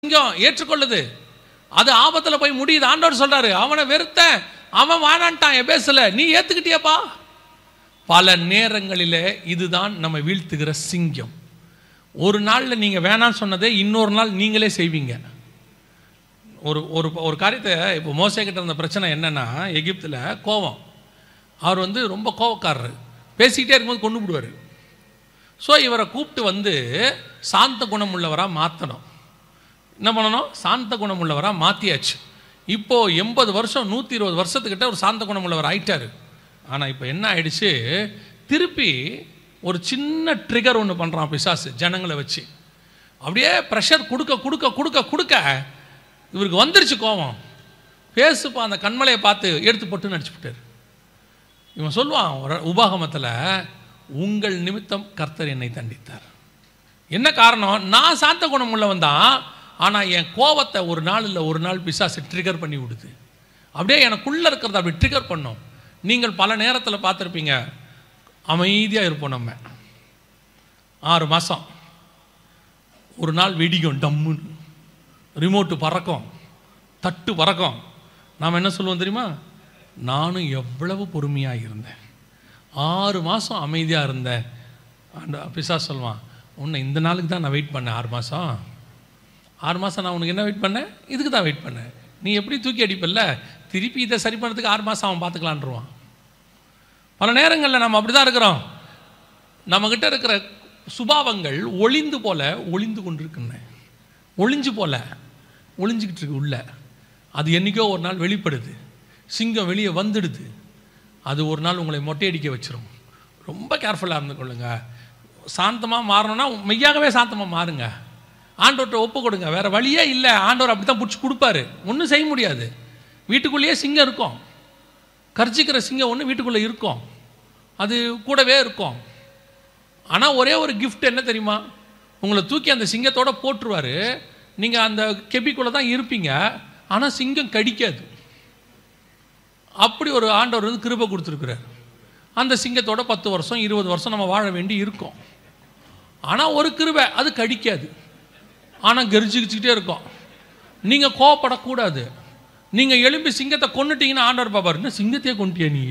சிங்கம் ஏற்றுக்கொள்ளுது, அது ஆபத்தில் போய் முடியுது. ஆண்டவர் சொல்றாரு, அவனை வெறுத்த, அவன் வானான்ட்டான் எபேசுல, நீ ஏத்துக்கிட்டியப்பா. பல நேரங்களிலே இதுதான் நம்ம வீழ்த்துகிற சிங்கம். ஒரு நாளில் நீங்கள் வேணான்னு சொன்னதே இன்னொரு நாள் நீங்களே செய்வீங்க. ஒரு ஒரு ஒரு காரியத்தை இப்போ மோசே கிட்ட இருந்த பிரச்சனை என்னன்னா, எகிப்தில் கோபம். அவர் ரொம்ப கோபக்காரர், பேசிக்கிட்டே இருக்கும்போது கொண்டு விடுவார். ஸோ இவரை கூப்பிட்டு சாந்த குணம் உள்ளவராக மாற்றணும். என்ன பண்ணணும்? சாந்த குணம் உள்ளவராக மாற்றியாச்சு. இப்போது 80 வருஷம் 120 வருஷத்துக்கிட்ட ஒரு சாந்த குணம் உள்ளவர் ஆயிட்டார். ஆனால் இப்போ என்ன ஆயிடுச்சு, திருப்பி ஒரு சின்ன ட்ரிகர் ஒன்று பண்ணுறான் பிசாசு, ஜனங்களை வச்சு அப்படியே ப்ரெஷர் கொடுக்க கொடுக்க கொடுக்க கொடுக்க இவருக்கு வந்துருச்சு கோபம். பேசுப்பா, அந்த கண்மலையை பார்த்து எடுத்து போட்டு நடிச்சு விட்டார். இவன் சொல்லுவான் உபாகமத்தில், உங்கள் நிமித்தம் கர்த்தர் என்னை தண்டித்தார். என்ன காரணம்? நான் சாந்த குணம் உள்ளவன் தான், ஆனால் என் கோபத்தை ஒரு நாள் இல்லை ஒரு நாள் பிசாசு ட்ரிகர் பண்ணி விடுது. அப்படியே எனக்குள்ளே இருக்கிறத அப்படி ட்ரிகர் பண்ணும். நீங்கள் பல நேரத்தில் பார்த்துருப்பீங்க, அமைதியாக இருப்போம். நம்ம 6 மாதம் ஒரு நாள் வெடிக்கும், டம்முன்னு ரிமோட்டு பறக்கும், தட்டு பறக்கும். நாம் என்ன சொல்லுவோம் தெரியுமா? நானும் எவ்வளவு பொறுமையாக இருந்தேன், 6 மாதம் அமைதியாக இருந்தேன். அந்த பிசாசு சொல்லுவான், உன்னை இந்த நாளுக்கு தான் நான் வெயிட் பண்ணேன். 6 மாதம் நான் உனக்கு என்ன வெயிட் பண்ணேன்? இதுக்கு தான் வெயிட் பண்ணேன். நீ எப்படி தூக்கி அடிப்பல்ல, திருப்பி இதை சரி பண்ணுறதுக்கு 6 மாதம் அவன் பார்த்துக்கலான்ருவான். பல நேரங்களில் நம்ம அப்படி தான் இருக்கிறோம். நம்மக்கிட்ட இருக்கிற சுபாவங்கள் ஒளிந்து கொண்டிருக்குன்னு, ஒளிஞ்சிக்கிட்டு இருக்கு உள்ள. அது என்றைக்கோ ஒரு நாள் வெளிப்படுது. சிங்கம் வெளியே வந்துடுது. அது ஒரு நாள் உங்களை மொட்டையடிக்க வச்சிரும். ரொம்ப கேர்ஃபுல்லாக இருந்து கொள்ளுங்க. சாந்தமாக மாறணும்னா மெய்யாகவே சாந்தமாக மாறுங்க. ஆண்டவர்கிட்ட ஒப்பு கொடுங்க. வேறு வழியே இல்லை. ஆண்டவர் அப்படி தான் பிடிச்சி கொடுப்பாரு. ஒன்றும் செய்ய முடியாது. வீட்டுக்குள்ளேயே சிங்கம் இருக்கும், கர்ஜிக்கிற சிங்கம் ஒன்று வீட்டுக்குள்ளே இருக்கும், அது கூடவே இருக்கும். ஆனால் ஒரே ஒரு கிஃப்ட் என்ன தெரியுமா? உங்களை தூக்கி அந்த சிங்கத்தோடு போட்டுருவார். நீங்கள் அந்த கெபிக்குள்ளே தான் இருப்பீங்க, ஆனால் சிங்கம் கடிக்காது. அப்படி ஒரு ஆண்டவர் கிருபை கொடுத்துருக்குறார். அந்த சிங்கத்தோட 10 வருஷம் 20 வருஷம் நம்ம வாழ வேண்டி இருக்கும். ஆனால் ஒரு கிருபை, அது கடிக்காது, ஆனால் கெரிச்சிக்கிட்டே இருக்கும். நீங்கள் கோவப்படக்கூடாது. நீங்கள் எழும்பி சிங்கத்தை கொண்டுட்டீங்கன்னா ஆண்டவர் பாப்பார், என்ன சிங்கத்தையே கொண்டுட்டியா நீ?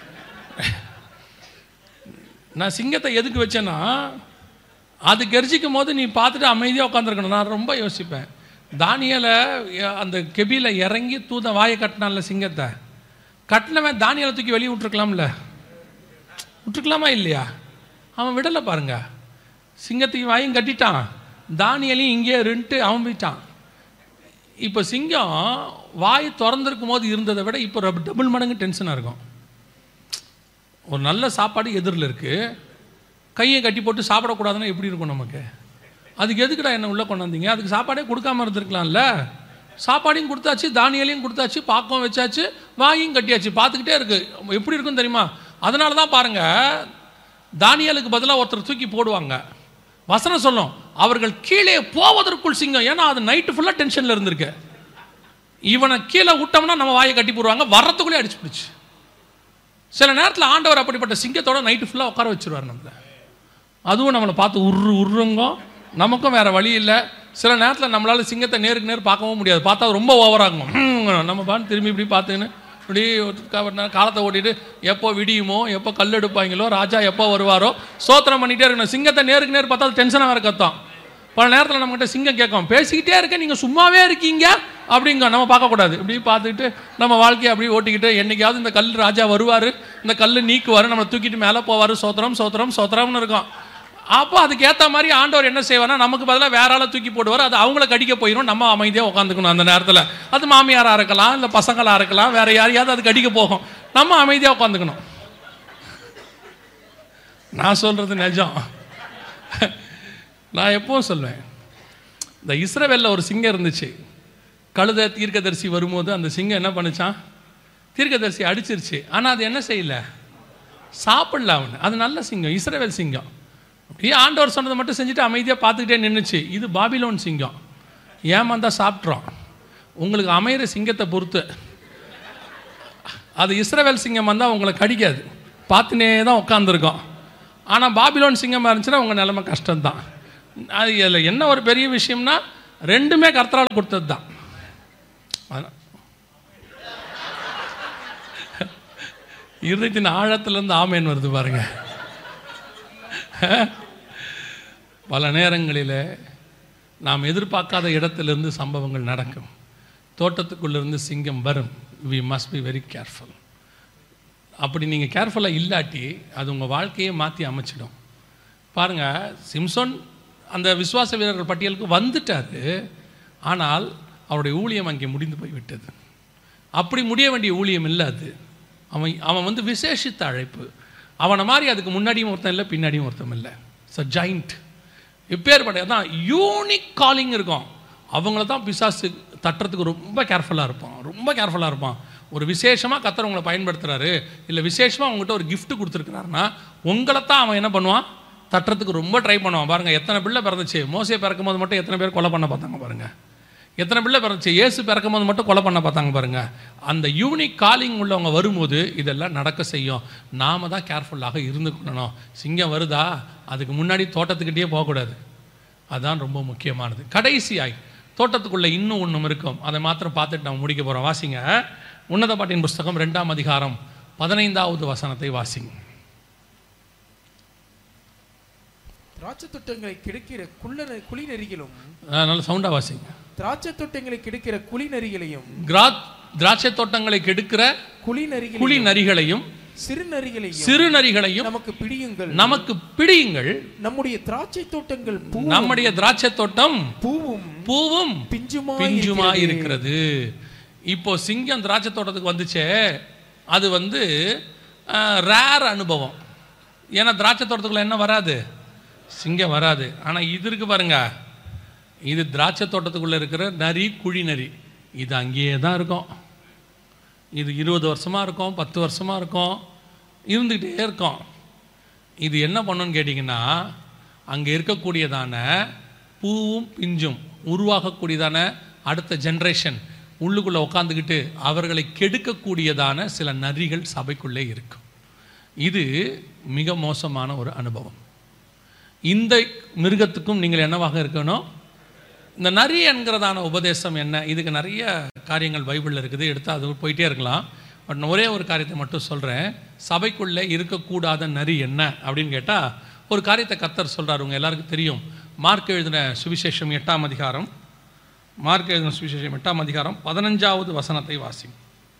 நான் சிங்கத்தை எதுக்கு வச்சேன்னா, அது கெரிச்சிக்கும் போது நீ பார்த்துட்டு அமைதியாக உட்காந்துருக்கணும். நான் ரொம்ப யோசிப்பேன். தானியேலை அந்த கெபியில் இறங்கி தூத வாயை கட்டினான்ல, சிங்கத்தை கட்டினவன் தானியேலை தூக்கி வெளியே விட்டுருக்கலாமா இல்லையா? அவன் விடலை பாருங்க. சிங்கத்துக்கு வாயும் கட்டிட்டான், தானியேலையும் இங்கே ரெண்டு அவன் போயிட்டான். இப்போ சிங்கம் வாய் திறந்துருக்கும் போது இருந்ததை விட இப்போ டபுள் மடங்கு டென்ஷனாக இருக்கும். ஒரு நல்ல சாப்பாடு எதிரில் இருக்குது, கையை கட்டி போட்டு சாப்பிடக்கூடாதுன்னா எப்படி இருக்கும் நமக்கு? அதுக்கு எதுக்குடா என்ன உள்ளே கொண்டாந்தீங்க? அதுக்கு சாப்பாடே கொடுக்காம இருந்திருக்கலாம்ல. சாப்பாடையும் கொடுத்தாச்சு, தானியலையும் கொடுத்தாச்சு, பாக்கம் வச்சாச்சு, வாயும் கட்டியாச்சு, பார்த்துக்கிட்டே இருக்குது. எப்படி இருக்குன்னு தெரியுமா? அதனால தான் பாருங்கள், தானியலுக்கு பதிலாக ஒருத்தர் தூக்கி போடுவாங்க. வசனம் சொல்லும், அவர்கள் கீழே போவதற்குள் சிங்கம். ஏன்னா அது நைட்டு ஃபுல்லாக டென்ஷனில் இருந்திருக்கு. இவனை கீழே விட்டோம்னா நம்ம வாயை கட்டி போடுவாங்க, வர்றதுக்குள்ளே அடிச்சு பிடிச்சி. சில நேரத்தில் ஆண்டவர் அப்படிப்பட்ட சிங்கத்தோட நைட்டு ஃபுல்லாக உட்கார வச்சுருவார் நம்மளை. அதுவும் நம்மளை பார்த்து உருங்க, நமக்கும் வேறு வழி இல்லை. சில நேரத்தில் நம்மளால் சிங்கத்தை நேருக்கு நேர் பார்க்கவும் முடியாது. பார்த்தா ரொம்ப ஓவராகும். நம்ம பார்த்து திரும்பி இப்படி பார்த்துக்கின்னு இப்படி காலத்தை ஓட்டிட்டு எப்போ விடியுமோ, எப்போ கல் எடுப்பாங்களோ, ராஜா எப்போ வருவாரோ சோத்திரம் பண்ணிகிட்டே இருக்கணும். சிங்கத்தை நேருக்கு நேர் பார்த்தா டென்ஷனாக வேறு கத்தோம். பல நேரத்தில் நம்மகிட்ட சிங்கம் கேட்கும், பேசிக்கிட்டே இருக்க, நீங்கள் சும்மாவே இருக்கீங்க அப்படிங்க. நம்ம பார்க்கக்கூடாது. இப்படி பார்த்துக்கிட்டு நம்ம வாழ்க்கையை அப்படி ஓட்டிக்கிட்டு, என்றைக்காவது இந்த கல் ராஜா வருவார், இந்த கல் நீக்குவார், நம்மளை தூக்கிட்டு மேலே போவார், சோத்திரம்னு இருக்கும். அப்போ அதுக்கு ஏற்ற மாதிரி ஆண்டவர் என்ன செய்வார்னா, நமக்கு பதிலாக வேற ஆளை தூக்கி போடுவார். அது அவங்கள கடிக்க போயிடும், நம்ம அமைதியாக உட்காந்துக்கணும். அந்த நேரத்தில் அது மாமியாராக இருக்கலாம், இல்லை பசங்களாக இருக்கலாம், வேற யாரையாவது அது கடிக்க போகும், நம்ம அமைதியாக உட்காந்துக்கணும். நான் சொல்கிறது நிஜம். நான் எப்பவும் சொல்வேன், இந்த இஸ்ரவேலில் ஒரு சிங்கம் இருந்துச்சு. கழுதை தீர்க்கதரிசி வரும்போது அந்த சிங்கம் என்ன பண்ணுச்சான்? தீர்க்கதரிசி அடிச்சிருச்சு. ஆனால் அது என்ன செய்யல? சாப்பிடல அவனு. அது நல்ல சிங்கம், இஸ்ரவேல் சிங்கம். அப்படியே ஆண்டவர் சொன்னதை மட்டும் செஞ்சுட்டு அமைதியாக பார்த்துக்கிட்டே நின்றுச்சு. இது பாபிலோன் சிங்கம், ஏமாந்தா சாப்பிட்றோம். உங்களுக்கு அமைகிற சிங்கத்தை பொறுத்து. அது இஸ்ரவேல் சிங்கம் வந்தால் உங்களை கடிக்காது, பார்த்துனே தான் உட்காந்துருக்கோம். ஆனால் பாபிலோன் சிங்கமாக இருந்துச்சுன்னா உங்கள் நிலைமை கஷ்டம்தான். அது இதில் என்ன ஒரு பெரிய விஷயம்னா, ரெண்டுமே கர்த்தரால் கொடுத்தது தான். இருதயத்தின் ஆழத்திலிருந்து ஆமேன் வருது பாருங்க. பல நேரங்களில் நாம் எதிர்பார்க்காத இடத்திலிருந்து சம்பவங்கள் நடக்கும். தோட்டத்துக்குள்ளிருந்து சிங்கம் வரும். We must be very careful. அப்படி நீங்கள் கேர்ஃபுல்லாக இல்லாட்டி அது உங்கள் வாழ்க்கையை மாற்றி அமைச்சிடும். பாருங்கள், சிம்சோன் அந்த விசுவாச வீரர்கள் பட்டியலுக்கு வந்துட்டார். ஆனால் அவருடைய ஊழியம் அங்கே முடிந்து போய்விட்டது. அப்படி முடிய வேண்டிய ஊழியம் இல்லை அது. அவன் விசேஷித்த அழைப்பு. அவனை மாதிரி அதுக்கு முன்னாடியும் ஒருத்தன் இல்லை, பின்னாடியும் ஒருத்தன் இல்லை. It's a joint. எப்பேற்பட்ட தான் யூனிக் காலிங் இருக்கும். அவங்கள தான் பிசாசு தட்டுறதுக்கு ரொம்ப கேர்ஃபுல்லாக இருப்பான். ஒரு விசேஷமாக கர்த்தர் உங்களை பயன்படுத்துகிறாரு, இல்லை விசேஷமாக உங்கள்கிட்ட ஒரு கிஃப்ட் கொடுத்துருக்குறாருன்னா உங்களை தான் அவன் என்ன பண்ணுவான், தட்டுறதுக்கு ரொம்ப ட்ரை பண்ணுவான். பாருங்கள், எத்தனை பிள்ளை பிறந்துச்சு. மோசே பிறக்கும் போது மட்டும் எத்தனை பேர் கொலை பண்ண பார்த்தாங்க பாருங்கள். எத்தனை பிள்ளை பிறந்துச்சு. இயேசு பிறக்கும் போது மட்டும் கொலை பண்ண பார்த்தாங்க பாருங்கள். அந்த யூனிக் காலிங் உள்ளவங்க வரும்போது இதெல்லாம் நடக்க செய்யும். நாம் தான் கேர்ஃபுல்லாக இருந்துக்கணும். சிங்கம் வருதா, அதுக்கு முன்னாடி தோட்டத்துக்கிட்டே போகக்கூடாது. அதுதான் ரொம்ப முக்கியமானது. கடைசியாய் தோட்டத்துக்குள்ளே இன்னும் ஒன்றும் இருக்கும். அதை மாத்திரம் பார்த்துட்டு நம்ம முடிக்க போகிறோம். வாசிங்க, உன்னத பாட்டின் புஸ்தகம் 2ஆம் அதிகாரம் 15வது வசனத்தை வாசிங்க. திராட்சை தோட்டங்களை கிடைக்கிற குழி நெறிகளும், நல்ல சவுண்டா வாசிங்க. திராட்சை தோட்டங்களை கிடைக்கிற குழி நெறிகளையும், திராட்சை தோட்டங்களை கெடுக்கிற குழி நரிகளையும், சிறு நரிகளையும் நமக்கு பிடியுங்கள். நம்முடைய திராட்சை தோட்டங்கள், நம்முடைய திராட்சை தோட்டம் பூவும் பிஞ்சுமா இருக்கிறது. இப்போ சிங்கம் திராட்சை தோட்டத்துக்கு வந்துச்சே, அது ரேர் அனுபவம். ஏன்னா திராட்சை தோட்டத்துக்குள்ள என்ன வராது, சிங்கம் வராது. ஆனால் இது இருக்கு பாருங்க, இது திராட்சை தோட்டத்துக்குள்ளே இருக்கிற நரி, குழி நரி. இது அங்கேயே தான் இருக்கும். இது 20 வருஷமாக இருக்கும், 10 வருஷமாக இருக்கும், இருந்துக்கிட்டே இருக்கும். இது என்ன பண்ணுன்னு கேட்டிங்கன்னா, அங்கே இருக்கக்கூடியதான பூவும் பிஞ்சும் உருவாகக்கூடியதான அடுத்த ஜென்ரேஷன் உள்ளுக்குள்ளே உட்காந்துக்கிட்டு அவர்களை கெடுக்கக்கூடியதான சில நரிகள் சபைக்குள்ளே இருக்கும். இது மிக மோசமான ஒரு அனுபவம். இந்த மிருகத்துக்கும் நீங்கள் என்னவாக இருக்கணும்? இந்த நரி என்கிறதான உபதேசம் என்ன? இதுக்கு நிறைய காரியங்கள் பைபிளில் இருக்குது, எடுத்து அது போயிட்டே இருக்கலாம். பட் ஒரே ஒரு காரியத்தை மட்டும் சொல்கிறேன். சபைக்குள்ளே இருக்கக்கூடாத நரி என்ன அப்படின்னு கேட்டால், ஒரு காரியத்தை கர்த்தர் சொல்கிறார். உங்கள் எல்லாருக்கும் தெரியும். மார்க் எழுதின சுவிசேஷம் 8ஆம் அதிகாரம், 15வது வசனத்தை வாசிங்க.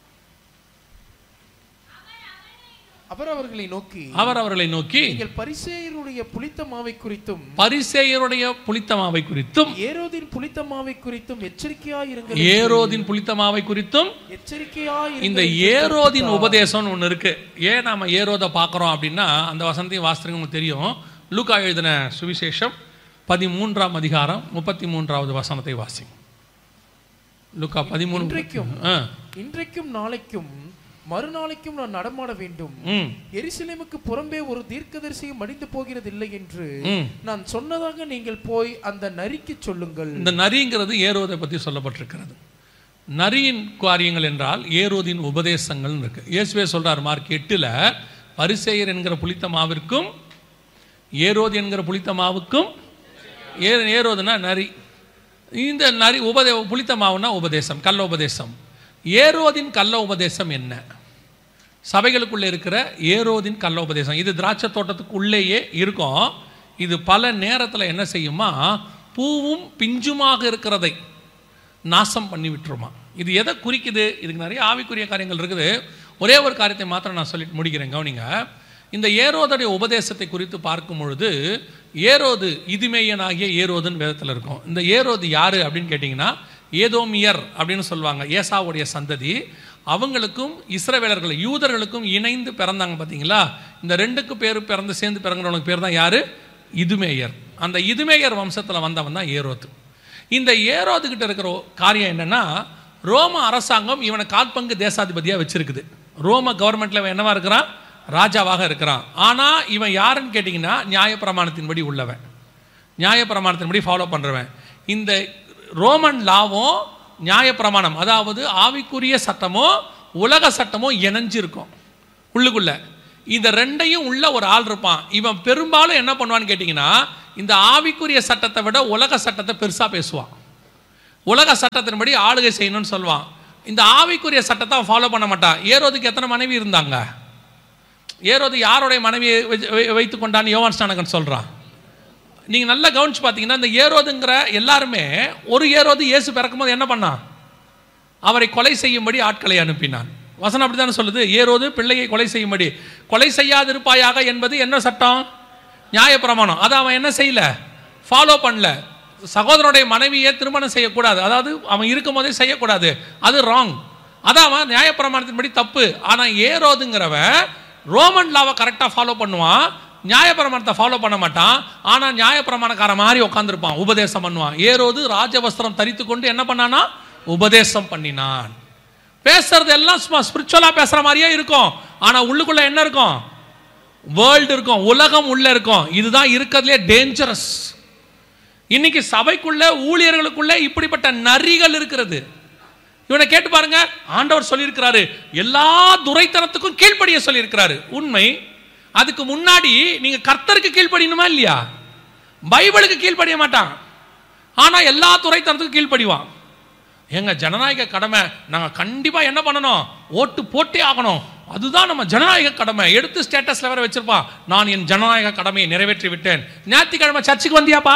அவர் அவர்களை நோக்கி நீங்கள் பரிசேயருடைய புளித்த மாவை குறித்தும் ஏரோதின் புளித்த மாவை குறித்தும் எச்சரிக்கையாயிருங்கள். இந்த ஏரோதின் உபதேசம் ஒன்று இருக்கு. ஏன் நாம ஏரோதை பார்க்குறோம் அப்படின்னா, அந்த வசனத்தையும் வாசிங்க, உங்களுக்கு தெரியும். லூக்கா எழுதின சுவிசேஷம் 13ஆம் அதிகாரம் 33வது வசனத்தை வாசிங்க. லூக்கா 13. இன்றைக்கும் நாளைக்கும் மறுநாளைக்கும் நான் நடமாட வேண்டும். எருசலேமுக்கு புறம்பே ஒரு தீர்க்கதரிசியும் மடிந்து போகிறது இல்லை என்று நான் சொன்னதாக நீங்கள் போய் அந்த நரிக்கு சொல்லுங்கள். இந்த நரிங்கிறது ஏரோதை பற்றி சொல்லப்பட்டிருக்கிறது. நரியின் காரியங்கள் என்றால் ஏரோதின் உபதேசங்கள் இருக்கு. இயேசுவே சொல்றார் மார்க் 8ல், பரிசேயர் என்கிற புளித்த மாவிற்கும் ஏரோது என்கிற புளித்த மாவுக்கும், ஏரோதுனா நரி, இந்த நரி புளித்த மாவுனா உபதேசம், கள்ள உபதேசம். ஏரோதின் கள்ள உபதேசம் என்ன? சபைகளுக்குள்ளே இருக்கிற ஏரோதின் கள்ள உபதேசம் இது திராட்சை தோட்டத்துக்கு உள்ளேயே இருக்கும். இது பல நேரத்தில் என்ன செய்யுமா, பூவும் பிஞ்சுமாக இருக்கிறதை நாசம் பண்ணி விட்டுருமா. இது எதை குறிக்குது? இதுக்கு நிறைய ஆவிக்குரிய காரியங்கள் இருக்குது. ஒரே ஒரு காரியத்தை மாத்திரம் நான் சொல்லிட்டு முடிக்கிறேன், கவனிங்க. இந்த ஏரோதுடைய உபதேசத்தை குறித்து பார்க்கும் பொழுது, ஏரோது இதுமேயனாகிய ஏரோதுன்னு வேதத்தில் இருக்கும். இந்த ஏரோது யாரு அப்படின்னு கேட்டிங்கன்னா, ஏதோமியர் அப்படின்னு சொல்லுவாங்க. ஏசாவுடைய சந்ததி. அவங்களுக்கும் இஸ்ரவேலர்கள் யூதர்களுக்கும் இணைந்து பிறந்தாங்க பார்த்தீங்களா. இந்த ரெண்டுக்கு பேர் சேர்ந்து பிறந்தவங்களுக்கு பேர் தான் யாரு? இதுமேயர். அந்த இதுமேயர் வம்சத்தில் வந்தவன் தான் ஏரோது. இந்த ஏரோதுகிட்ட இருக்கிற காரியம் என்னன்னா, ரோம அரசாங்கம் இவனை கால்பங்கு தேசாதிபதியாக வச்சிருக்குது. ரோம கவர்மெண்ட்ல என்னவா இருக்கிறான்? ராஜாவாக இருக்கிறான். ஆனால் இவன் யாருன்னு கேட்டிங்கன்னா, நியாயப்பிரமாணத்தின்படி உள்ளவன், நியாயப்பிரமாணத்தின்படி ஃபாலோ பண்ணுறவன். இந்த ரோமன் லாவும் நியாயப்பிரமாணம், அதாவது ஆவிக்குரிய சட்டமோ உலக சட்டமோ இணைஞ்சிருக்கும் உள்ளுக்குள்ள. இந்த ரெண்டையும் உள்ள ஒரு ஆள் இருப்பான். இவன் பெரும்பாலும் என்ன பண்ணுவான்னு கேட்டிங்கன்னா, இந்த ஆவிக்குரிய சட்டத்தை விட உலக சட்டத்தை பெருசாக பேசுவான். உலக சட்டத்தின்படி ஆளுகை செய்யணும்னு சொல்லுவான். இந்த ஆவிக்குரிய சட்டத்தை அவன் ஃபாலோ பண்ண மாட்டான். ஏரோதுக்கு எத்தனை மனைவி இருந்தாங்க? ஏரோது யாருடைய மனைவியை வைத்து கொண்டான்னு யோவான் ஸ்நானகன் சொல்கிறான். நீங்கள் நல்லா கவனிச்சு பார்த்தீங்கன்னா இந்த ஏரோதுங்கிற எல்லாருமே ஒரு ஏரோது இயேசு பிறக்கும்போது என்ன பண்ணான்? அவரை கொலை செய்யும்படி ஆட்களை அனுப்பினான். வசனம் அப்படி தானே சொல்லுது, ஏரோது பிள்ளையை கொலை செய்யும்படி. கொலை செய்யாதிருப்பாயாக என்பது என்ன சட்டம்? நியாயப்பிரமாணம். அதை அவன் என்ன செய்யல? ஃபாலோ பண்ணல. சகோதரனுடைய மனைவியை திருமணம் செய்யக்கூடாது, அதாவது அவன் இருக்கும் போதே செய்யக்கூடாது, அது ராங். அதான் அவன் நியாயப்பிரமாணத்தின்படி தப்பு. ஆனால் ஏரோதுங்கிறவன் ரோமன் லாவை கரெக்டாக ஃபாலோ பண்ணுவான், நியாயப்பிரமாணத்தை ஃபாலோ பண்ண மாட்டான். ஆனால் நியாயப்பிரமாணக்கார மாதிரி உட்காந்துருப்பான், உபதேசம் பண்ணுவான். ஏரோது ராஜவஸ்திரம் தரித்து கொண்டு என்ன பண்ணானா? உபதேசம் பண்ணினான். பேசுறது எல்லாம் சும்மா ஸ்பிரிச்சுவலா பேசுற மாதிரியே இருக்கும், ஆனா உள்ளுக்குள்ள என்ன இருக்கும்? வேர்ல்டு இருக்கும், உலகம் உள்ள இருக்கும். இதுதான் இருக்கிறதுலே டேஞ்சரஸ். இன்னைக்கு சபைக்குள்ள ஊழியர்களுக்குள்ள இப்படிப்பட்ட நரிகள் இருக்கிறது. இவனை கேட்டு பாருங்க, ஆண்டவர் சொல்லியிருக்கிறாரு எல்லா துரைத்தனத்துக்கும் கீழ்ப்படிய சொல்லியிருக்கிறாரு. உண்மை. அதுக்கு முன்னாடி நீங்க கர்த்தருக்கு கீழ்ப்படியணுமா இல்லையா? பைபிளுக்கு கீழ்ப்படிய மாட்டான், ஆனா எல்லா துரைத்தனத்துக்கும் கீழ்ப்படிவான். எங்க ஜனநாயக கடமை, நாங்கள் கண்டிப்பாக என்ன பண்ணணும்? ஓட்டு போட்டே ஆகணும், அதுதான் நம்ம ஜனநாயக கடமை. எடுத்து ஸ்டேட்டஸ்ல வேற வச்சிருப்பான், நான் என் ஜனநாயக கடமையை நிறைவேற்றி விட்டேன். ஞாயிற்றுக்கிழமை சர்ச்சுக்கு வந்தியாப்பா?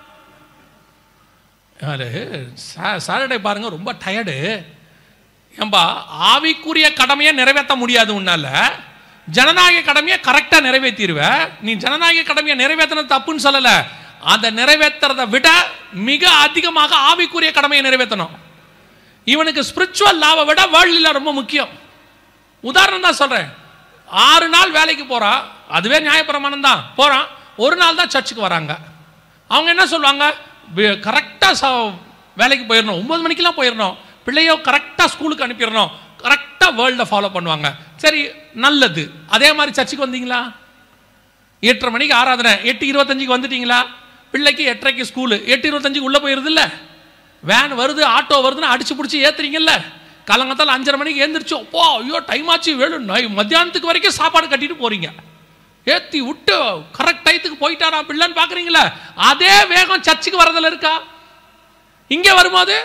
சாட்டர்டே பாருங்க ரொம்ப டயர்டு. ஏன்பா, ஆவிக்குரிய கடமையை நிறைவேற்ற முடியாது உன்னால, ஜனநாயக கடமையை கரெக்டா நிறைவேற்றிடுவ. நீ ஜனநாயக கடமையை நிறைவேற்றினது தப்புன்னு சொல்லல, அதை நிறைவேற்றுறதை விட மிக அதிகமாக ஆவிக்குரிய கடமையை நிறைவேற்றணும். இவனுக்கு ஸ்பிரிச்சுவல் லாவை விட வேர்ல்ட்ல ரொம்ப முக்கியம். உதாரணம் தான் சொல்றேன். 6 நாள் வேலைக்கு போறான், அதுவே நியாயப்பிரமாணம் தான். போறான், ஒரு நாள் தான் சர்ச்சுக்கு வராங்க. அவங்க என்ன சொல்லுவாங்க? கரெக்டாக வேலைக்கு போயிடணும், 9 மணிக்கெல்லாம் போயிடணும், பிள்ளையோ கரெக்டாக ஸ்கூலுக்கு அனுப்பிடணும், கரெக்டாக வேர்ல்டை ஃபாலோ பண்ணுவாங்க. சரி, நல்லது. அதே மாதிரி சர்ச்சுக்கு வந்தீங்களா? 8:30 மணிக்கு ஆராதனை, 8:25 வந்துட்டீங்களா? பிள்ளைக்கு 8:30 ஸ்கூலு, 8:25 உள்ளே போயிருது இல்லை? வேன் வருது, ஆட்டோ வருதுன்னு அடிச்சு பிடிச்சி ஏற்றுறீங்கல்ல? காலங்காத்தால் 5:30 மணிக்கு எழுந்திரிச்சு, அப்போ ஐயோ டைம் ஆச்சு, மத்தியானத்துக்கு வரைக்கும் சாப்பாடு கட்டிட்டு போறீங்க. ஏற்றி விட்டு கரெக்ட் டயத்துக்கு போயிட்டாரா பிள்ளைன்னு பார்க்குறீங்களா? அதே வேகம் சர்ச்சுக்கு வரதில் இருக்கா? இங்கே வரும்போது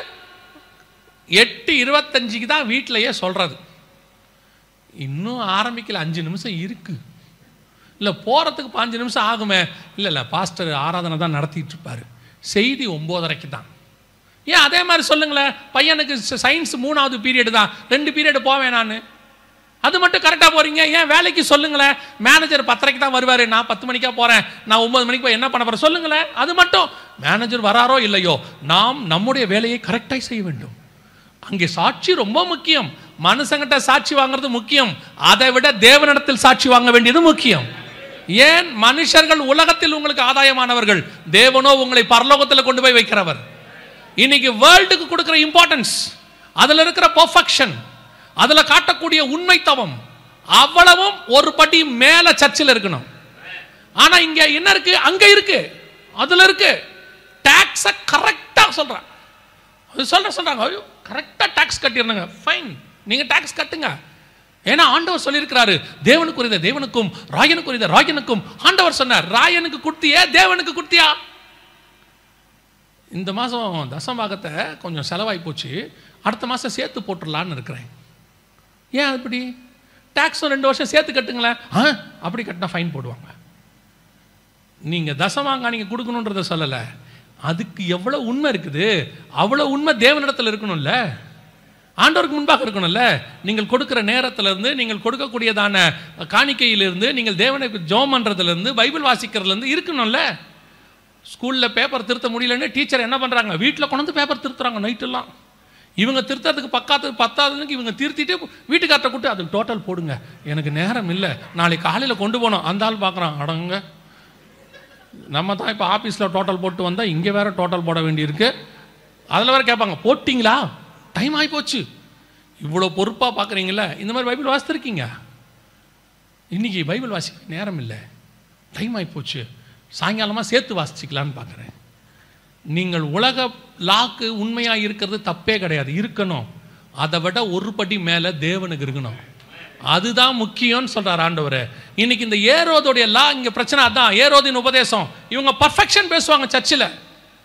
8:25 தான் வீட்டிலையே சொல்றது. இன்னும் ஆரம்பிக்கல, 5 நிமிஷம் இருக்கு. இல்லை போகிறதுக்கு 5 நிமிஷம் ஆகுமே. இல்லை பாஸ்டர் ஆராதனை தான் நடத்திட்டு இருப்பாரு, செய்தி 9:30 தான். ஏன் அதே மாதிரி சொல்லுங்களேன். பையனுக்கு சயின்ஸ் 3வது பீரியடு தான், 2 பீரியடு போவேன் நான், அது மட்டும் கரெக்டாக போறீங்க. ஏன் வேலைக்கு சொல்லுங்களேன். மேனேஜர் 10:30 தான் வருவார், நான் 10 மணிக்கா போகிறேன், நான் 9 மணிக்கு போய் என்ன பண்ண போகிறேன் சொல்லுங்களேன். அது மட்டும் மேனேஜர் வராரோ இல்லையோ, நாம் நம்முடைய வேலையை கரெக்டாக செய்ய வேண்டும். அங்கே சாட்சி ரொம்ப முக்கியம். மனுஷங்கிட்ட சாட்சி வாங்குறது முக்கியம், அதை விட தேவனிடத்தில் சாட்சி வாங்க வேண்டியது முக்கியம். ஏன்? மனுஷர்கள் உலகத்தில் உங்களுக்கு ஆதாயமானவர்கள், தேவனோ உங்களை பரலோகத்தில் கொண்டு போய் வைக்கிறவர். இன்னைக்கு வேர்ல்டுக்கு கொடுக்கிற இம்பார்ட்டன்ஸ், அதுல இருக்கிற பெர்ஃபெக்ஷன், அதுல காட்டக்கூடிய உண்மைத்தவம், அவ்வளவும் ஒரு படி மேல சர்ச்சில் இருக்கணும். ஆனா இங்க என்ன இருக்கு? அங்க இருக்கு, அதுல இருக்கு. டாக்ஸை கரெக்டா சொல்றாங்க, சொல்றாங்க ஐயோ கரெக்டா டாக்ஸ் கட்டிடுங்க. ஃபைன், நீங்க டாக்ஸ் கட்டுங்க. ஏன்னா ஆண்டவர் சொல்லியிருக்கிறாரு, தேவனுக்குரியத தேவனுக்கும், ராயனுக்குரியத ராயனுக்கும். ஆண்டவர் சொன்னார், ராயனுக்கு கொடுத்தியா, தேவனுக்கு கொடுத்தியா? இந்த மாதம் தசமாகத்தை கொஞ்சம் செலவாகி போச்சு, அடுத்த மாதம் சேர்த்து போட்டுடலான்னு இருக்கிறேன். ஏன் அப்படி? டாக்ஸும் 2 வருஷம் சேர்த்து கட்டுங்களேன். அப்படி கட்டினா ஃபைன் போடுவாங்க. நீங்கள் தசமாங்க நீங்கள் கொடுக்கணுன்றத சொல்லலை, அதுக்கு எவ்வளோ உண்மை இருக்குது, அவ்வளோ உண்மை தேவனிடத்தில் இருக்கணும்ல, ஆண்டவருக்கு முன்பாக இருக்கணும்ல. நீங்கள் கொடுக்குற நேரத்திலிருந்து, நீங்கள் கொடுக்கக்கூடியதான காணிக்கையிலிருந்து, நீங்கள் தேவனுக்கு ஜெபம் பண்ணுறதுலேருந்து, பைபிள் வாசிக்கிறதுலேருந்து இருக்கணும்ல. ஸ்கூலில் பேப்பர் திருத்த முடியலன்னு டீச்சர் என்ன பண்ணுறாங்க? வீட்டில் கொண்டு வந்து பேப்பர் திருத்துறாங்க நைட்டெல்லாம். இவங்க திருத்தறதுக்கு பத்தாவதுக்கு இவங்க திருத்திட்டு வீட்டுக்கார்ட்ட கூட்டு அதுக்கு டோட்டல் போடுங்க, எனக்கு நேரம் இல்லை, நாளைக்கு காலையில் கொண்டு போனோம். அந்த ஆள் பார்க்குறான், அடங்க நம்ம தான் இப்போ ஆஃபீஸில் டோட்டல் போட்டு வந்தால் இங்கே வேறு டோட்டல் போட வேண்டியிருக்கு. அதில் வேறு கேட்பாங்க, போட்டிங்களா, டைம் ஆகி போச்சு. இவ்வளோ பொறுப்பாக பார்க்குறீங்களா? இந்த மாதிரி பைபிள் வாசித்திருக்கீங்க? இன்றைக்கி பைபிள் வாசிக்க நேரம் இல்லை, டைம் ஆகி போச்சு, சாயங்காலமாக சேர்த்து வாசிச்சிக்கலான்னு பார்க்குறேன். நீங்கள் உலக லாக்கு உண்மையாக இருக்கிறது தப்பே கிடையாது, இருக்கணும். அதை விட ஒரு படி மேலே தேவனுக்கு இருக்கணும், அதுதான் முக்கியம்னு சொல்கிறார் ஆண்டவர். இன்னைக்கு இந்த ஏரோதுடைய லா இங்கே பிரச்சனை அதான். ஏரோதின் உபதேசம், இவங்க பர்ஃபெக்ஷன் பேசுவாங்க சர்ச்சில்.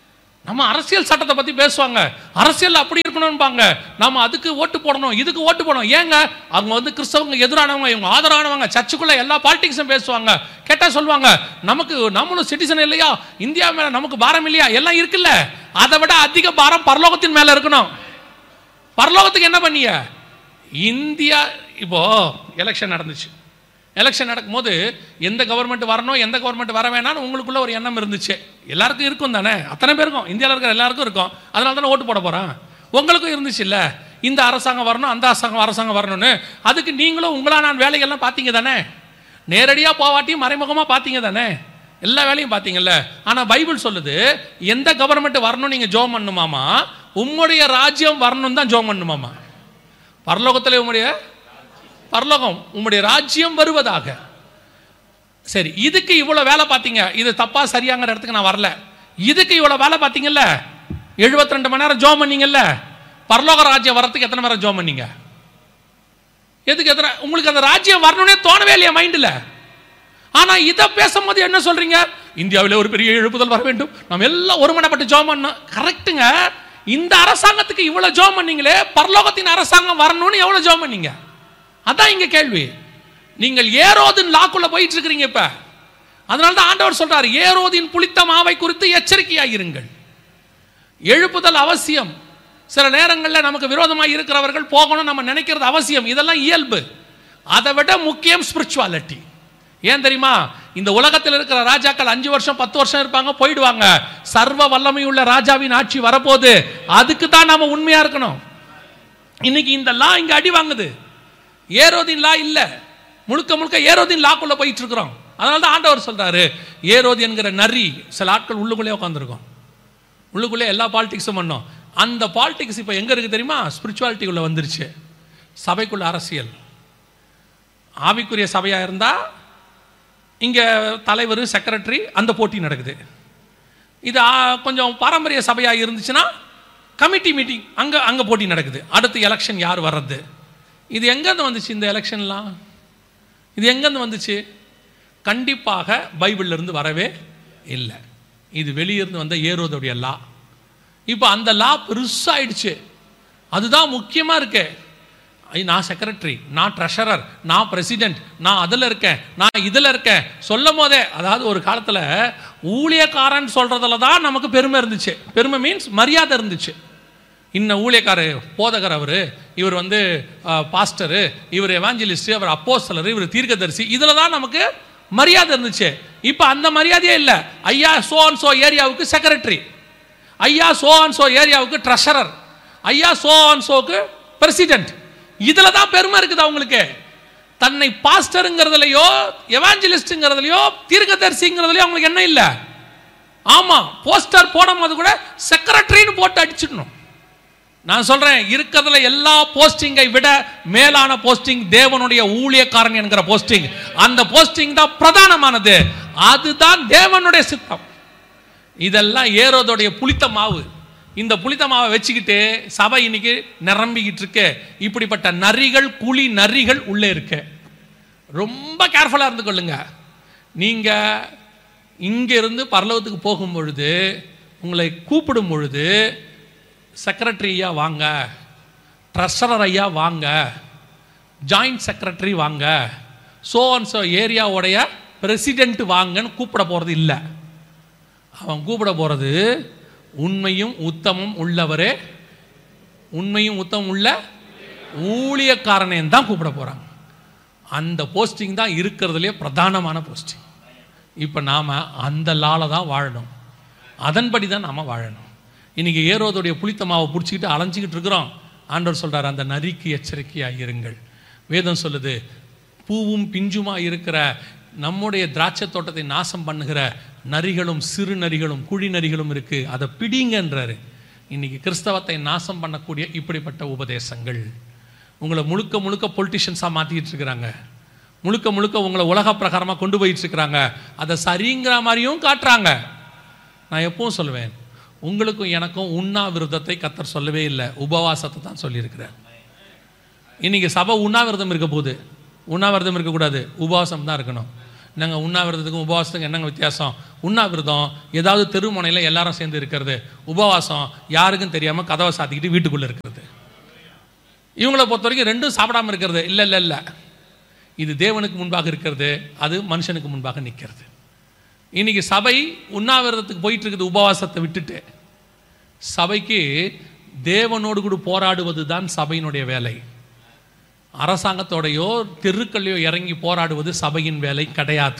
நம்ம அரசியல் சட்டத்தை பற்றி பேசுவாங்க, அரசியல் அப்படி இருக்கணும்பாங்க, நம்ம அதுக்கு ஓட்டு போடணும், இதுக்கு ஓட்டு போடணும். ஏங்க அவங்க வந்து கிறிஸ்தவங்க எதிரானவங்க, இவங்க ஆதரவானவங்க, சர்ச்சுக்குள்ள எல்லா பாலிடிக்ஸும் பேசுவாங்க. கேட்டால் சொல்லுவாங்க, நமக்கு நம்மளும் சிட்டிசன் இல்லையா, இந்தியா மேலே நமக்கு பாரம் இல்லையா, எல்லாம் இருக்குல்ல. அதை விட அதிக பாரம் பரலோகத்தின் மேலே இருக்கணும். பரலோகத்துக்கு என்ன பண்ணிய? இந்தியா இப்போ எலெக்ஷன் நடந்துச்சு. எலெக்ஷன் நடக்கும்போது எந்த கவர்மெண்ட் வரணும், எந்த கவர்மெண்ட் வர வேணாம்னு உங்களுக்குள்ள ஒரு எண்ணம் இருந்துச்சு. எல்லாருக்கும் இருக்கும் தானே, அத்தனை பேருக்கும், இந்தியாவில் இருக்கிற எல்லாருக்கும் இருக்கும். அதனால தானே ஓட்டு போட போகிறான். உங்களுக்கும் இருந்துச்சு இல்லை, இந்த அரசாங்கம் வரணும், அந்த அரசாங்கம் வரணும்னு. அதுக்கு நீங்களும் நான் வேலைகள்லாம் பார்த்தீங்க தானே, நேரடியாக போவாட்டியும் மறைமுகமாக பார்த்தீங்க தானே, எல்லா வேலையும் பார்த்தீங்கல்ல. ஆனால் பைபிள் சொல்லுது, எந்த கவர்மெண்ட் வரணும் நீங்கள் ஜோம் பண்ணுமாமா, உம்முடைய ராஜ்யம் வரணும் தான் ஜோம் பண்ணுமாமா. பரலோகத்தில் உம்முடைய ராஜ்யம் வருவதாக. சரி, இதுக்கு இவ்வளவு வேலை பார்த்தீங்க, இது தப்பா சரியாங்கிற இடத்துக்கு நான் வரல. இதுக்கு இவ்வளவு வேலை பார்த்தீங்கல்ல, 72 மணி நேரம் ஜோம் பண்ணீங்கல்ல, பரலோக ராஜ்யம் வரத்துக்கு எத்தனை நேரம் ஜோம் பண்ணீங்க? எதுக்கு எத்தனை? உங்களுக்கு அந்த ராஜ்யம் வரணும்னே தோணவே இல்லையா மைண்டில்? ஆனா இதை பேசும்போது என்ன சொல்றீங்க? இந்தியாவில் ஒரு பெரிய எழுப்புதல் வர வேண்டும், நம்ம எல்லாம் ஒருமனப்பட்டு ஜோம் பண்ணோம். கரெக்டுங்க. இந்த அரசாங்கத்துக்கு இவ்வளவு ஜோம் பண்ணீங்களே, பரலோகத்தின் அரசாங்கம் வரணும்னு எவ்வளவு ஜோம் பண்ணீங்க? அதான் இங்க கேள்வி. நீங்கள் ஏரோதின் லாக்குள்ள போயிட்டு இருக்கிறீங்க இப்ப. அதனால தான் ஆண்டவர் சொல்றாரு, ஏரோதின் புளித்த மாவை குறித்து எச்சரிக்கையாயிருங்கள். எழுப்புதல் அவசியம். சில நேரங்களில் நமக்கு விரோதமாக இருக்கிறவர்கள் போகணும் நம்ம நினைக்கிறது அவசியம், இதெல்லாம் இயல்பு. அதை விட முக்கியம் ஸ்பிரிச்சுவாலிட்டி. ஏன் தெரியுமா? இந்த உலகத்தில் இருக்கிற ராஜாக்கள் 5 வருஷம் 10 வருஷம் இருப்பாங்க, போயிடுவாங்க. சர்வ வல்லமையுள்ள ராஜாவின் ஆட்சி வரப்போகுது. அதுக்கு தான் நாம உண்மையா இருக்கணும். இன்னைக்கு இந்த லா இங்க அடி வாங்குது. ஏரோதின் லா இல்ல, முழுக்க முழுக்க ஏரோதின் லாக்குள்ள போயிட்டு இருக்கிறோம். அதனால தான் ஆண்டவர் சொல்றாரு, ஏரோது என்கிற நரி சில ஆட்கள் உள்ளுக்குள்ளே உட்காந்துருக்கோம், உள்ளுக்குள்ளே எல்லா பாலிடிக்ஸும் பண்ணோம். அந்த பாலிடிக்ஸ் இப்போ எங்க இருக்கு தெரியுமா? ஸ்பிரிச்சுவாலிட்டிக்குள்ள வந்துருச்சு. சபைக்குள்ள அரசியல். ஆவிக்குரிய சபையா இருந்தா இங்க தலைவர் செக்ரட்டரி அந்த போட்டி நடக்குது. இது கொஞ்சம் பாரம்பரிய சபையா இருந்துச்சுன்னா கமிட்டி மீட்டிங் அங்க போட்டி நடக்குது. அடுத்து எலெக்ஷன் யார் வர்றது. இது எங்கேருந்து வந்துச்சு? இந்த எலெக்ஷன்லாம் இது எங்கேருந்து வந்துச்சு? கண்டிப்பாக பைபிள்ல இருந்து வரவே இல்லை. இது வெளியிருந்து வந்த ஏரோதுடைய லா. இப்போ அந்த லா பெருசாயிடுச்சு. அதுதான் முக்கியமாக இருக்கு. நான் செக்ரட்டரி, நான் ட்ரெஷரர், நான் பிரசிடென்ட், நான் அதில் இருக்கேன், நான் இதில் இருக்கேன் சொல்லும் போதே, அதாவது ஒரு காலத்தில் ஊழியக்காரன் சொல்றதுல தான் நமக்கு பெருமை இருந்துச்சு. பெருமை மீன்ஸ் மரியாதை இருந்துச்சு. இன்னும் ஊழியக்காரர், போதகர், இவர் வந்து பாஸ்டரு, இவர் எவாஞ்சலிஸ்ட், அவர் அப்போஸ்தலர், இவர் தீர்க்கதரிசி, இதில் தான் நமக்கு மரியாதை இருந்துச்சு. இப்போ அந்த மரியாதையே இல்லை. ஐயா சோ அண்ட் சோ ஏரியாவுக்கு செக்ரட்டரி, ஐயா சோ அண்ட் சோ ஏரியாவுக்கு ட்ரெஷரர், ஐயா சோ அண்ட் சோக்கு பிரசிடென்ட், இதில் தான் பெருமை இருக்குது அவங்களுக்கு. தன்னை பாஸ்டருங்கிறதுலையோ எவாஞ்சலிஸ்ட்ங்கிறதுலையோ தீர்க்கதரிசிங்கிறதுலையோ அவங்களுக்கு என்ன இல்லை. ஆமா, போஸ்டர் போடும் போது கூட செக்ரட்டரின்னு போட்டு அடிச்சுக்கணும். நான் சொல்றேன், இருக்கிறதுல எல்லா போஸ்டிங்கை விட மேலான போஸ்டிங் தேவனுடைய ஊழியக்காரன் என்கிற போஸ்டிங். அந்த போஸ்டிங் தான் பிரதானமானது. அதுதான் தேவனுடைய சித்தம். இதெல்லாம் ஏரோதுடைய புளித்த மாவு. இந்த புளித்த மாவை வச்சுக்கிட்டு சபை இன்னைக்கு நிரம்பிக்கிட்டு இருக்கு. இப்படிப்பட்ட நரிகள், குழி நரிகள் உள்ளே இருக்கு. ரொம்ப கேர்ஃபுல்லா இருந்து கொள்ளுங்க. நீங்க இங்க இருந்து பரலோகத்துக்கு போகும் பொழுது, உங்களை கூப்பிடும் பொழுது, செக்ரட்டரி ஐயா வாங்க, ட்ரெஷரர் ஐயா வாங்க, ஜாயிண்ட் செக்ரட்டரி வாங்க, சோ அண்ட் சோ ஏரியாவுடைய பிரசிடென்ட் வாங்கன்னு கூப்பிட போறது இல்லை. அவன் கூப்பிட போறது உண்மையும் உத்தமும் உள்ளவரே, உண்மையும் உத்தமும் உள்ள ஊழியக்காரனே தான் கூப்பிட போறாங்க. அந்த போஸ்டிங் தான் இருக்கிறதுலே பிரதானமான போஸ்டிங். இப்போ நாம அந்த லால தான் வாழணும், அதன்படி தான் நாம வாழணும். இன்னைக்கு ஏரோதுடைய புளித்த மாவை பிடிச்சிக்கிட்டு அலைஞ்சிக்கிட்டு இருக்கிறோம். ஆண்டவர் சொல்றாரு, அந்த நரிக்கு எச்சரிக்கையாக இருங்கள். வேதம் சொல்லுது, பூவும் பிஞ்சுமா இருக்கிற நம்முடைய திராட்சை தோட்டத்தை நாசம் பண்ணுகிற நரிகளும் சிறு நரிகளும் குழி நரிகளும் இருக்கு, அதை பிடிங்கன்றாரு. இன்னைக்கு கிறிஸ்தவத்தை நாசம் பண்ணக்கூடிய இப்படிப்பட்ட உபதேசங்கள் உங்களை முழுக்க முழுக்க பொலிட்டிஷியன்ஸாக மாற்றிக்கிட்டு இருக்கிறாங்க. முழுக்க முழுக்க உங்களை உலக பிரகாரமாக கொண்டு போயிட்டு இருக்கிறாங்க. அதை சரிங்கிற மாதிரியும் காட்டுறாங்க. நான் எப்பவும் சொல்லுவேன், உங்களுக்கும் எனக்கும் உண்ணாவிரதத்தை கர்த்தர் சொல்லவே இல்லை, உபவாசத்தை தான் சொல்லியிருக்கிறார். இன்னைக்கு சபை உண்ணாவிரதம் இருக்க போகுது. உண்ணாவிரதம் இருக்கக்கூடாது, உபவாசம் தான் இருக்கணும். நாங்கள் உண்ணாவிரதத்துக்கும் உபவாசத்துக்கும் என்னங்க வித்தியாசம்? உண்ணாவிரதம் ஏதாவது தெருமுனையில் எல்லாரும் சேர்ந்து இருக்கிறது, உபவாசம் யாருக்கும் தெரியாமல் கதவை சாத்திக்கிட்டு வீட்டுக்குள்ளே இருக்கிறது. இவங்களை பொறுத்த வரைக்கும் ரெண்டும் சாப்பிடாமல் இருக்கிறது. இல்லை இல்லை இல்லை, இது தேவனுக்கு முன்பாக இருக்கிறது, அது மனுஷனுக்கு முன்பாக நிற்கிறது. இன்னைக்கு சபை உண்ணாவிரதத்துக்கு போயிட்டு இருக்குது, உபவாசத்தை விட்டுட்டு. சபைக்கு தேவனோடு கூட போராடுவது தான் சபையினுடைய வேலை. அரசாங்கத்தோடையோ தெருக்கள்லையோ இறங்கி போராடுவது சபையின் வேலை கிடையாது.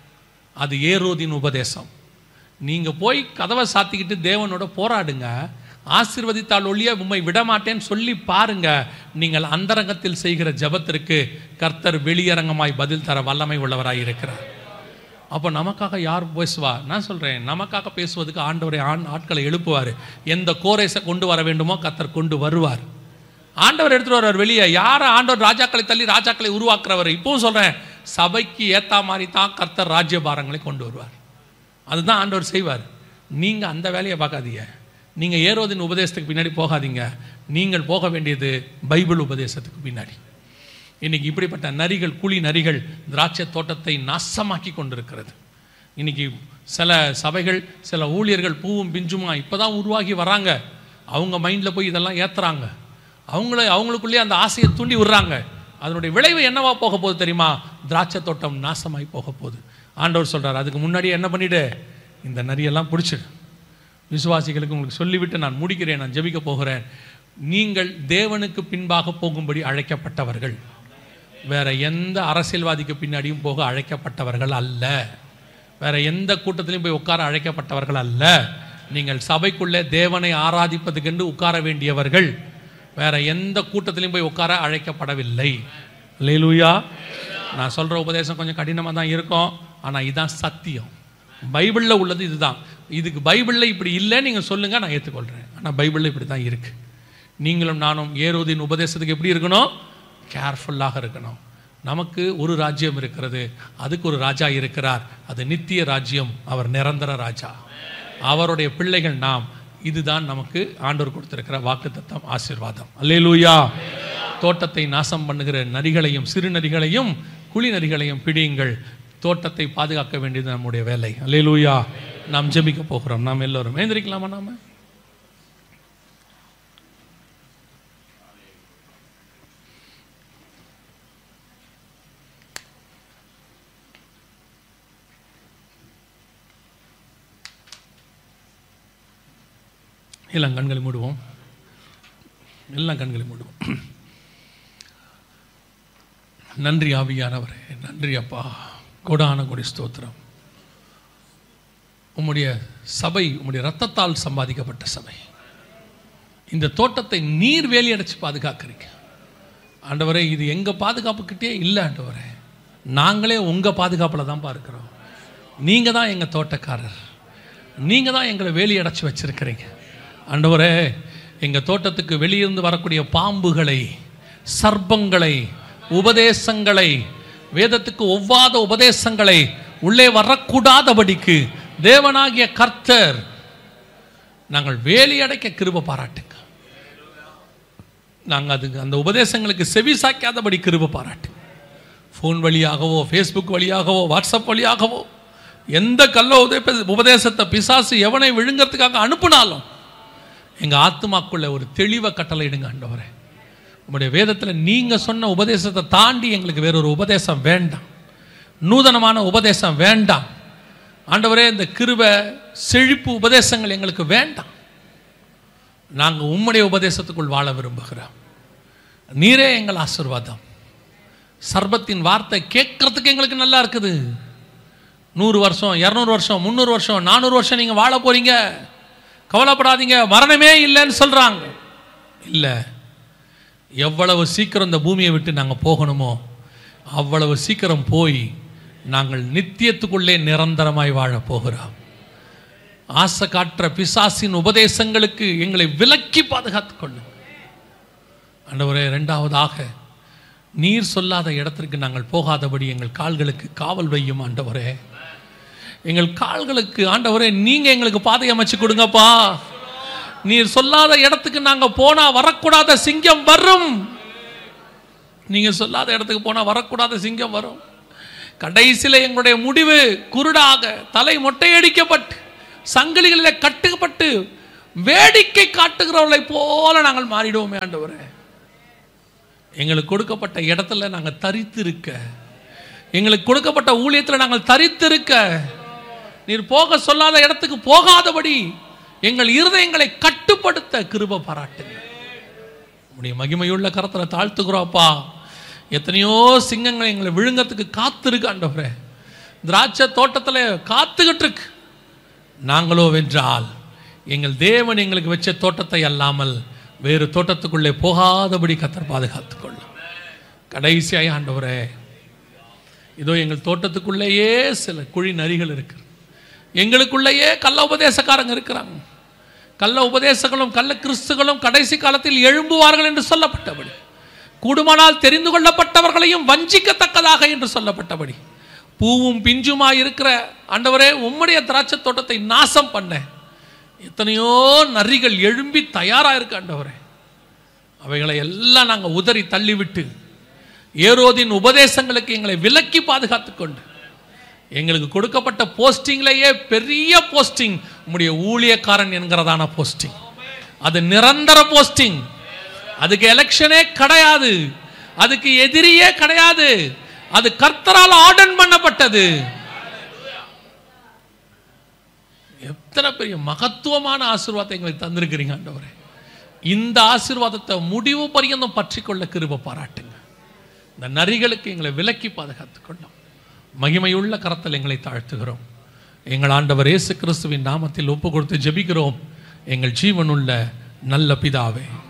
அது ஏரோதின் உபதேசம். நீங்கள் போய் கதவை சாத்திக்கிட்டு தேவனோட போராடுங்க, ஆசீர்வதித்தால் ஒழிய உம்மை விடமாட்டேன்னு சொல்லி பாருங்க. நீங்கள் அந்தரங்கத்தில் செய்கிற ஜபத்திற்கு கர்த்தர் வெளியரங்கமாய் பதில் தர வல்லமை உள்ளவராய் இருக்கிறார். அப்போ நமக்காக யார் பேசுவா? நான் சொல்கிறேன், நமக்காக பேசுவதுக்கு ஆண்டவரை ஆட்களை எழுப்புவார். எந்த கோரேஸை கொண்டு வர வேண்டுமோ கர்த்தர் கொண்டு வருவார். ஆண்டவர் எடுத்துட்டு வருவார் வெளியே. யாரை ஆண்டவர் ராஜாக்களை தள்ளி ராஜாக்களை உருவாக்குறவர். இப்பவும் சொல்கிறேன், சபைக்கு ஏற்ற மாதிரி தான் கர்த்தர் ராஜ்யபாரங்களை கொண்டு வருவார். அதுதான் ஆண்டவர் செய்வார். நீங்கள் அந்த வேலையை பார்க்காதீங்க. நீங்கள் ஏரோதின் உபதேசத்துக்கு பின்னாடி போகாதீங்க. நீங்கள் போக வேண்டியது பைபிள் உபதேசத்துக்கு பின்னாடி. இன்னைக்கு இப்படிப்பட்ட நரிகள், குழி நரிகள் திராட்சை தோட்டத்தை நாசமாக்கி கொண்டிருக்கிறது. இன்னைக்கு சில சபைகள், சில ஊழியர்கள் பூவும் பிஞ்சுமா இப்போ தான் உருவாகி வராங்க. அவங்க மைண்டில் போய் இதெல்லாம் ஏற்றுறாங்க. அவங்களுக்குள்ளேயே அந்த ஆசையை தூண்டி விடுறாங்க. அதனுடைய விளைவு என்னவா போக போகுது தெரியுமா? திராட்சை தோட்டம் நாசமாகி போக போகுது. ஆண்டவர் சொல்கிறார், அதுக்கு முன்னாடியே என்ன பண்ணிவிடு, இந்த நரியெல்லாம் பிடிச்சிடு. விசுவாசிகளுக்கு உங்களுக்கு சொல்லிவிட்டு நான் முடிக்கிறேன், நான் ஜெபிக்க போகிறேன். நீங்கள் தேவனுக்கு பின்பாக போகும்படி அழைக்கப்பட்டவர்கள், வேற எந்த அரசியல்வாதிக்கு பின்னாடியும் போக அழைக்கப்பட்டவர்கள் அல்ல. வேற எந்த கூட்டத்திலையும் போய் உட்கார அழைக்கப்பட்டவர்கள் அல்ல. நீங்கள் சபைக்குள்ளே தேவனை ஆராதிப்பதுக்கென்று உட்கார வேண்டியவர்கள். வேற எந்த கூட்டத்திலையும் போய் உட்கார அழைக்கப்படவில்லை. அல்லேலூயா. நான் சொல்கிற உபதேசம் கொஞ்சம் கடினமாக தான் இருக்கும், ஆனால் இதுதான் சத்தியம். பைபிளில் உள்ளது இதுதான். இதுக்கு பைபிளில் இப்படி இல்லை நீங்கள் சொல்லுங்கள், நான் ஏற்றுக்கொள்கிறேன். ஆனால் பைபிளில் இப்படி தான் இருக்குது. நீங்களும் நானும் ஏரோதின் உபதேசத்துக்கு எப்படி இருக்கணும்? கேர்ஃபுல்லாக இருக்கணும். நமக்கு ஒரு ராஜ்யம் இருக்கிறது, அதுக்கு ஒரு ராஜா இருக்கிறார். அது நித்திய ராஜ்யம், அவர் நிரந்தர ராஜா. அவருடைய பிள்ளைகள் நாம். இதுதான் நமக்கு ஆண்டவர் கொடுத்திருக்கிற வாக்குத்தத்தம், ஆசீர்வாதம். அல்லேலூயா. தோட்டத்தை நாசம் பண்ணுகிற நரிகளையும் சிறு நரிகளையும் குழி நரிகளையும் பிடியுங்கள். தோட்டத்தை பாதுகாக்க வேண்டியது நம்முடைய வேலை. அல்லேலூயா. நாம் ஜெபிக்க போகிறோம். நாம் எல்லோரும் எழுந்திருக்கலாமா? நாம எல்லாம் கண்களை மூடுவோம். எல்லாம் கண்களை மூடுவோம். நன்றி ஆவியானவரே, நன்றி அப்பா. கோடான கோடி ஸ்தோத்திரம். உம்முடைய சபை உம்முடைய இரத்தத்தால் சம்பாதிக்கப்பட்ட சபை. இந்த தோட்டத்தை நீர் வேலி அடைச்சு பாதுகாக்கிறீங்க ஆண்டவரே. இது எங்க பாதுகாப்புக்கிட்டே இல்லை ஆண்டவரே, நாங்களே உங்க பாதுகாப்புல தான் பார்க்கிறோம். நீங்க தான் எங்க தோட்டக்காரர், நீங்க தான் எங்களை வேலி அடைச்சு வச்சிருக்கிறீங்க ஆண்டவரே. எங்க தோட்டத்துக்கு வெளியிருந்து வரக்கூடிய பாம்புகளை, சர்ப்பங்களை, உபதேசங்களை, வேதத்துக்கு ஒவ்வாத உபதேசங்களை உள்ளே வரக்கூடாதபடிக்கு தேவனாகிய கர்த்தர் நாங்கள் வேலி அடைக்க கிருபை பாராட்டுங்க. நாங்கள் அதுக்கு அந்த உபதேசங்களுக்கு செவி சாய்க்காதபடி கிருபை பாராட்டுங்க. ஃபோன் வழியாகவோ, ஃபேஸ்புக் வழியாகவோ, வாட்ஸ்அப் வழியாகவோ எந்த கள்ள உபதேசத்தை பிசாசு எவனை விழுங்கிறதுக்காக அனுப்புனாலும் எங்கள் ஆத்மாக்குள்ள ஒரு தெளிவை கட்டளையிடுங்க ஆண்டவரே. உங்களுடைய வேதத்தில் நீங்கள் சொன்ன உபதேசத்தை தாண்டி எங்களுக்கு வேறொரு உபதேசம் வேண்டாம், நூதனமான உபதேசம் வேண்டாம் ஆண்டவரே. இந்த கிருபை செழிப்பு உபதேசங்கள் எங்களுக்கு வேண்டாம். நாங்கள் உம்முடைய உபதேசத்துக்குள் வாழ விரும்புகிறோம். நீரே எங்கள் ஆசீர்வாதம். சர்பத்தின் வார்த்தை கேட்கறதுக்கு எங்களுக்கு நல்லா இருக்குது. 100 வருஷம், 200 வருஷம், 300 வருஷம், 400 வருஷம் நீங்கள் வாழ போறீங்க, கவலைப்படாதீங்க, மரணமே இல்லைன்னு சொல்றாங்க. இல்லை, எவ்வளவு சீக்கிரம் இந்த பூமியை விட்டு நாங்கள் போகணுமோ அவ்வளவு சீக்கிரம் போய் நாங்கள் நித்தியத்துக்குள்ளே நிரந்தரமாய் வாழ போகிறோம். ஆசை காட்டுற பிசாசின் உபதேசங்களுக்கு எங்களை விலக்கி பாதுகாத்துக் கொள்ளும் ஆண்டவரே. இரண்டாவதாக, நீர் சொல்லாத இடத்திற்கு நாங்கள் போகாதபடி எங்கள் கால்களுக்கு காவல் வையும் ஆண்டவரே. எங்கள் கால்களுக்கு ஆண்டவரே நீங்க எங்களுக்கு பாதை அமைச்சு கொடுங்கப்பா. நீர் சொல்லாத இடத்துக்கு நாங்க போனா வரக்கூடாத சிங்கம் வரும். நீங்க சொல்லாத இடத்துக்கு போனா வரக்கூடாத சிங்கம் வரும். கடைசியில் எங்களுடைய முடிவு குருடாக, தலை மொட்டையடிக்கப்பட்டு, சங்கிலிகளில் கட்டுப்பட்டு வேடிக்கை காட்டுகிறவர்களை போல நாங்கள் மாறிடுவோமே ஆண்டவரே. எங்களுக்கு கொடுக்கப்பட்ட இடத்துல நாங்கள் தரித்திருக்க, எங்களுக்கு கொடுக்கப்பட்ட ஊழியத்தில் நாங்கள் தரித்திருக்க, நீர் போக சொல்லாத இடத்துக்கு போகாதபடி எங்கள் இருதயங்களை கட்டுப்படுத்த கிருபை பாராட்டுங்க. உடைய மகிமையுள்ள கரத்தில் தாழ்த்துக்கிறோப்பா. எத்தனையோ சிங்கங்கள் எங்களை விழுங்கத்துக்கு காத்திருக்கு ஆண்டவரே. திராட்சை தோட்டத்தில் காத்துக்கிட்டு இருக்கு. நாங்களோ வென்றால் எங்கள் தேவன் எங்களுக்கு வச்ச தோட்டத்தை அல்லாமல் வேறு தோட்டத்துக்குள்ளே போகாதபடி கர்த்தர் பாதுகாத்துக் கொள்ளும். கடைசியாய் ஆண்டவரே, இதோ எங்கள் தோட்டத்துக்குள்ளேயே சில குழி நரிகள் இருக்கு. எங்களுக்குள்ளேயே கள்ள உபதேசக்காரங்க இருக்கிறாங்க. கள்ள உபதேசங்களும் கள்ள கிறிஸ்துகளும் கடைசி காலத்தில் எழும்புவார்கள் என்று சொல்லப்பட்டபடி, கூடுமானால் தெரிந்து கொள்ளப்பட்டவர்களையும் வஞ்சிக்கத்தக்கதாக என்று சொல்லப்பட்டபடி, பூவும் பிஞ்சுமாய் இருக்கிற ஆண்டவரே உம்முடைய திராட்சை தோட்டத்தை நாசம் பண்ண எத்தனையோ நரிகள் எழும்பி தயாராக இருக்கு ஆண்டவரே. அவைகளை எல்லாம் நாங்கள் உதறி தள்ளிவிட்டு ஏரோதின் உபதேசங்களுக்கு எங்களை விலக்கி பாதுகாத்து கொண்டு, எங்களுக்கு கொடுக்கப்பட்ட போஸ்டிங்லேயே பெரிய போஸ்டிங் உம்முடைய ஊழியக்காரன் என்கிறதான போஸ்டிங். அது நிரந்தர போஸ்டிங். அதுக்கு எலெக்ஷனே கிடையாது, அதுக்கு எதிரியே கிடையாது. அது கர்த்தரால் ஆர்டர் பண்ணப்பட்டது. எத்தனை பெரிய மகத்துவமான ஆசீர்வாதத்தை எங்களுக்கு தந்திருக்கிறீங்க ஆண்டவரே. இந்த ஆசீர்வாதத்தை முடிவு பரியந்தம் பற்றி கொள்ள கிருபை பாராட்டுங்க. இந்த நரிகளுக்கு எங்களை விலக்கி பாதுகாத்துக் கொள்ளும். மகிமையுள்ள கரத்தில் எங்களை தாழ்த்துகிறோம். எங்கள் ஆண்டவர் இயேசு கிறிஸ்துவின் நாமத்தில் ஒப்பு கொடுத்து ஜெபிக்கிறோம் எங்கள் ஜீவனுள்ள நல்ல பிதாவே.